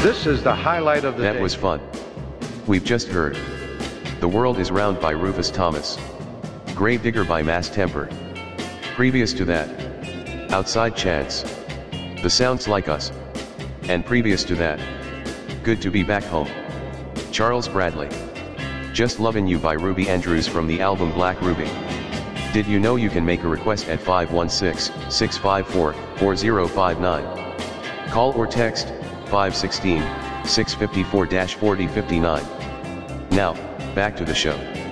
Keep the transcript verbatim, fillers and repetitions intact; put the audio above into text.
This is the highlight of the That day. was fun. We've just heard The World is Round by Rufus Thomas. Gravedigger by Mass Temper. Previous to that, Outside Chance. The Sounds Like Us. And previous to that, Good to Be Back Home. Charles Bradley. Just Lovin' You by Ruby Andrews from the album Black Ruby. Did you know you can make a request at five one six, six five four, four zero five nine? Call or text five one six, six five four, four zero five nine. Now, back to the show.